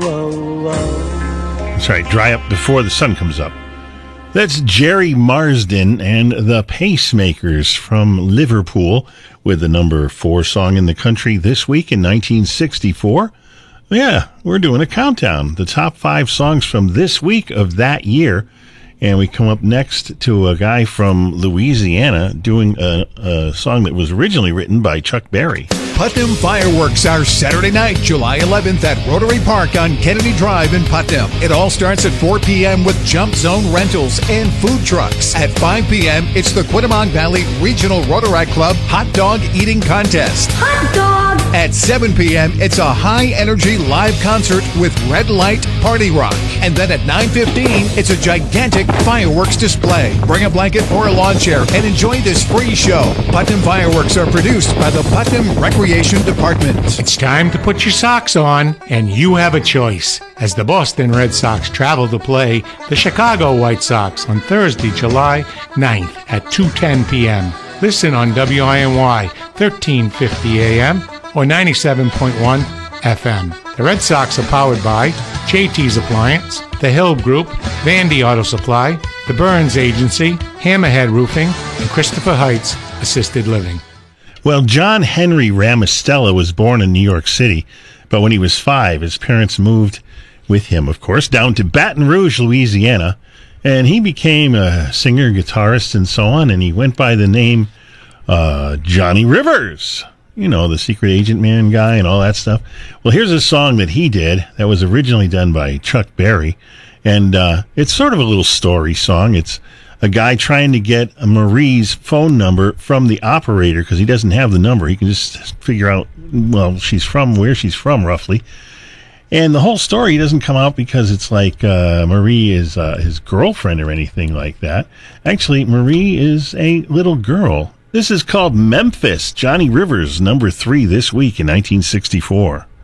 That's right, Dry Up Before the Sun Comes Up. That's Jerry Marsden and the Pacemakers from Liverpool with the number 4 song in the country this week in 1964. Yeah, we're doing a countdown, the top 5 songs from this week of that year. And we come up next to a guy from Louisiana doing a song that was originally written by Chuck Berry. Putnam Fireworks are Saturday night, July 11th at Rotary Park on Kennedy Drive in Putnam. It all starts at 4 p.m. with Jump Zone rentals and food trucks. At 5 p.m., it's the Quittawong Valley Regional Rotaract Club Hot Dog Eating Contest. Hot dog! At 7 p.m., it's a high-energy live concert with Red Light Party Rock. And then at 9:15, it's a gigantic fireworks display. Bring a blanket or a lawn chair and enjoy this free show. Putnam Fireworks are produced by the Putnam Recreation Department. It's time to put your socks on, and you have a choice. As the Boston Red Sox travel to play the Chicago White Sox on Thursday, July 9th at 2:10 p.m. Listen on WINY 1350 AM or 97.1 FM. The Red Sox are powered by JT's Appliance, The Hill Group, Vandy Auto Supply, The Burns Agency, Hammerhead Roofing, and Christopher Heights Assisted Living. Well, John Henry Ramostella was born in New York City, but when he was 5, his parents moved with him, of course, down to Baton Rouge, Louisiana, and he became a singer, guitarist, and so on, and he went by the name Johnny Rivers. You know, the Secret Agent Man guy and all that stuff. Well, here's a song that he did that was originally done by Chuck Berry, and it's sort of a little story song. It's a guy trying to get Marie's phone number from the operator because he doesn't have the number. He can just figure out, well, where she's from, roughly. And the whole story doesn't come out because it's like Marie is his girlfriend or anything like that. Actually, Marie is a little girl. This is called Memphis. Johnny Rivers, number 3 this week in 1964.